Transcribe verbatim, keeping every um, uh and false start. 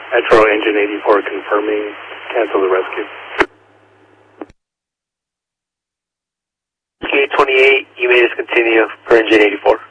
Metro Engine eighty-four confirming, cancel the rescue. K twenty-eight, you may discontinue for Engine eighty-four.